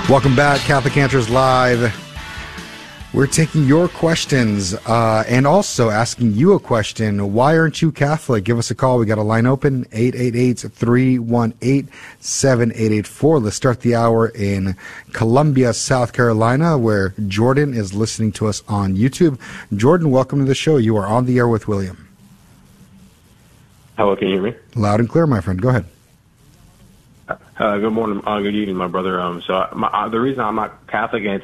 Welcome back, Catholic Answers Live. We're taking your questions and also asking you a question. Why aren't you Catholic? Give us a call. We got a line open, 888-318-7884. Let's start the hour in Columbia, South Carolina, where Jordan is listening to us on YouTube. Jordan, welcome to the show. You are on the air with William. Hello, can you hear me? Loud and clear, my friend. Go ahead. Good morning, good evening, my brother. The reason I'm not Catholic is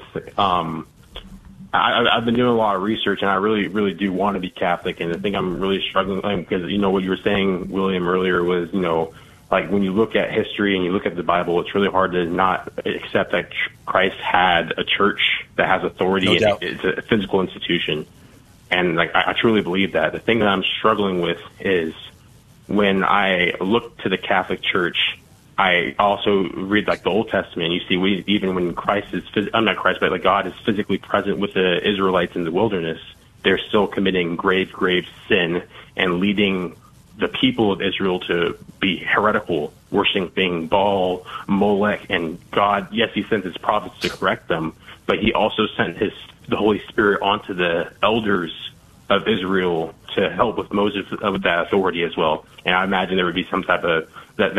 I've been doing a lot of research, and I really do want to be Catholic, and I think I'm really struggling because what you were saying, William, earlier was like when you look at history and you look at the Bible, it's really hard to not accept that Christ had a church that has authority. No and it's a physical institution, and I truly believe that. The thing that I'm struggling with is when I look to the Catholic Church. I also read the Old Testament. You see, even when God is physically present with the Israelites in the wilderness, they're still committing grave sin and leading the people of Israel to be heretical, worshiping Baal, Molech, and God. Yes, he sent his prophets to correct them, but he also sent the Holy Spirit onto the elders of Israel to help with Moses with that authority as well. And I imagine there would be some type of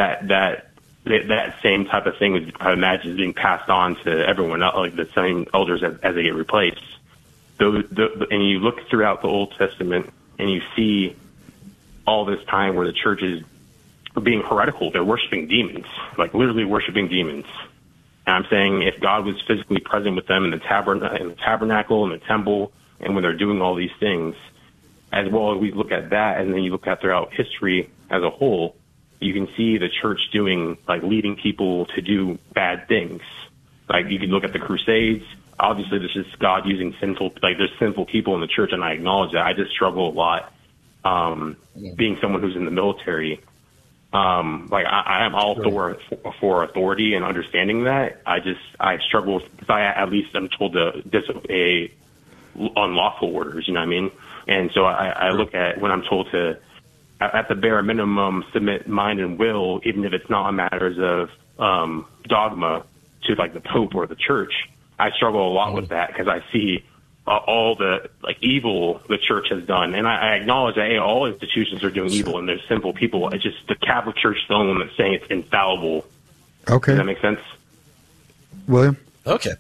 that same type of thing I imagine is being passed on to everyone, not like the same elders as they get replaced. And you look throughout the Old Testament and you see all this time where the church is being heretical. They're worshiping demons, literally worshiping demons. And I'm saying if God was physically present with them in the tabernacle and the temple, and when they're doing all these things, as well as we look at that, and then you look at throughout history as a whole, you can see the church doing, leading people to do bad things. You can look at the Crusades. Obviously, this is God using there's sinful people in the church, and I acknowledge that. I just struggle a lot being someone who's in the military. I am all for authority and understanding that. I struggle because at least I'm told to disobey unlawful orders, you know what I mean? And so I look at when I'm told to, at the bare minimum, submit mind and will, even if it's not matters of dogma, to the Pope or the Church. I struggle a lot with that because I see all the evil the Church has done, and I acknowledge that all institutions are doing evil and there's sinful people. It's just the Catholic Church is the only one that's saying it's infallible. Okay, does that make sense, William? Okay.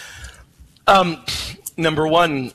Number one,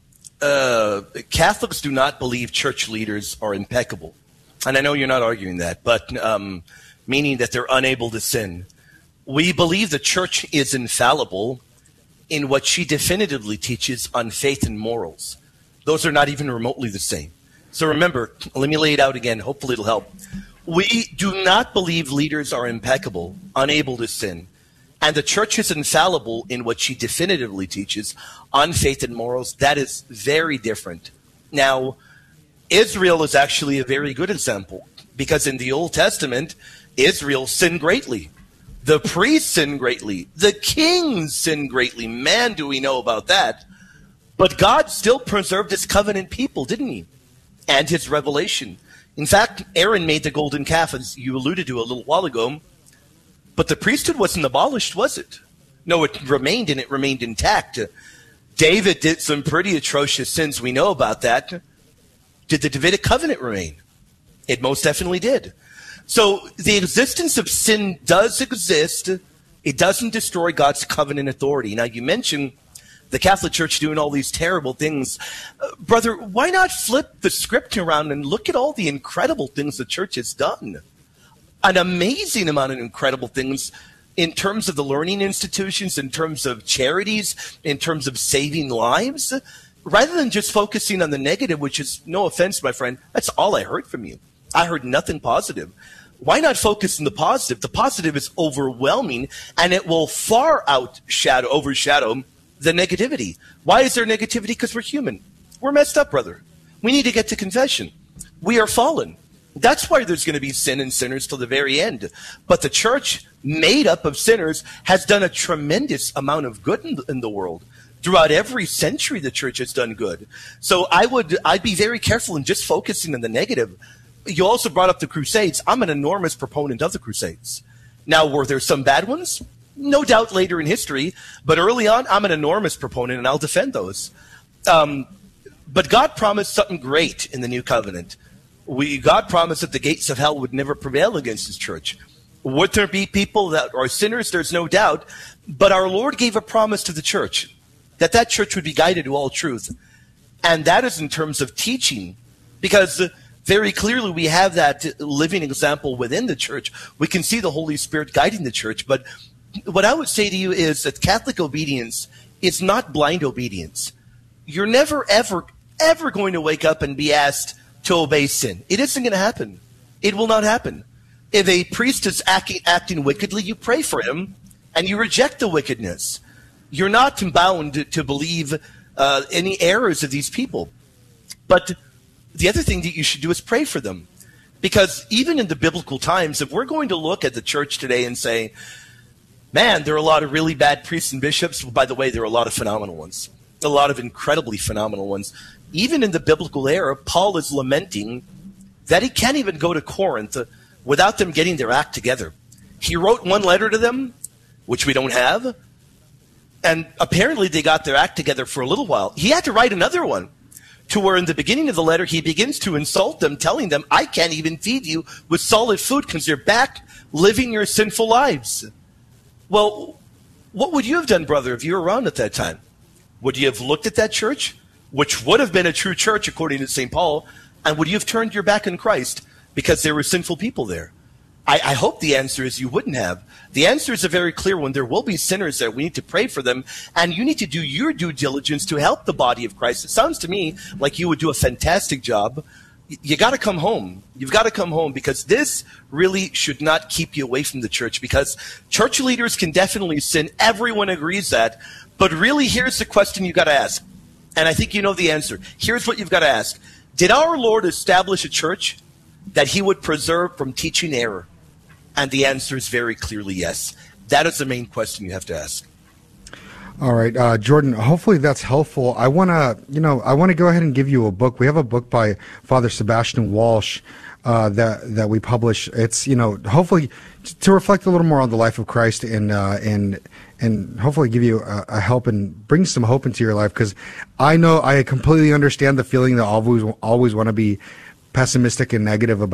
Catholics do not believe church leaders are impeccable. And I know you're not arguing that, but meaning that they're unable to sin. We believe the church is infallible in what she definitively teaches on faith and morals. Those are not even remotely the same. So remember, let me lay it out again. Hopefully it'll help. We do not believe leaders are impeccable, unable to sin. And the church is infallible in what she definitively teaches on faith and morals. That is very different. Now, Israel is actually a very good example because in the Old Testament, Israel sinned greatly. The priests sinned greatly. The kings sinned greatly. Man, do we know about that. But God still preserved his covenant people, didn't he? And his revelation. In fact, Aaron made the golden calf, as you alluded to a little while ago. But the priesthood wasn't abolished, was it? No, it remained, and it remained intact. David did some pretty atrocious sins. We know about that. Did the Davidic covenant remain? It most definitely did. So the existence of sin does exist. It doesn't destroy God's covenant authority. Now, you mentioned the Catholic Church doing all these terrible things. Brother, why not flip the script around and look at all the incredible things the church has done? An amazing amount of incredible things in terms of the learning institutions, in terms of charities, in terms of saving lives, rather than just focusing on the negative, which is, no offense, my friend, that's all I heard from you. I heard nothing positive. Why not focus on the positive? The positive is overwhelming, and it will far overshadow the negativity. Why is there negativity? Because we're human. We're messed up, brother. We need to get to confession. We are fallen. That's why there's going to be sin and sinners till the very end. But the church, made up of sinners, has done a tremendous amount of good in the world. Throughout every century, the church has done good. So I'd be very careful in just focusing on the negative. You also brought up the Crusades. I'm an enormous proponent of the Crusades. Now, were there some bad ones? No doubt later in history, but early on, I'm an enormous proponent, and I'll defend those. But God promised something great in the new covenant. God promised that the gates of hell would never prevail against his church. Would there be people that are sinners? There's no doubt. But our Lord gave a promise to the church, that church would be guided to all truth. And that is in terms of teaching, because very clearly we have that living example within the church. We can see the Holy Spirit guiding the church. But what I would say to you is that Catholic obedience is not blind obedience. You're never, ever, ever going to wake up and be asked to obey sin. It isn't going to happen. It will not happen. If a priest is acting wickedly, you pray for him and you reject the wickedness. You're not bound to believe any errors of these people. But the other thing that you should do is pray for them. Because even in the biblical times, if we're going to look at the church today and say, man, there are a lot of really bad priests and bishops. Well, by the way, there are a lot of phenomenal ones. A lot of incredibly phenomenal ones. Even in the biblical era, Paul is lamenting that he can't even go to Corinth without them getting their act together. He wrote one letter to them, which we don't have, and apparently they got their act together for a little while. He had to write another one, to where in the beginning of the letter he begins to insult them, telling them, I can't even feed you with solid food because you're back living your sinful lives. Well, what would you have done, brother, if you were around at that time? Would you have looked at that church, which would have been a true church according to St. Paul, and would you have turned your back on Christ because there were sinful people there? I hope the answer is you wouldn't have. The answer is a very clear one. There will be sinners there. We need to pray for them, and you need to do your due diligence to help the body of Christ. It sounds to me like you would do a fantastic job. You got to come home. You've got to come home, because this really should not keep you away from the church, because church leaders can definitely sin. Everyone agrees that. But really, here's the question you got to ask. And I think you know the answer. Here's what you've got to ask. Did our Lord establish a church that he would preserve from teaching error? And the answer is very clearly yes. That is the main question you have to ask. All right, Jordan, hopefully that's helpful. I want to go ahead and give you a book. We have a book by Father Sebastian Walsh that we publish. It's, hopefully to reflect a little more on the life of Christ and hopefully give you a help and bring some hope into your life, because I know I completely understand the feeling that always want to be pessimistic and negative about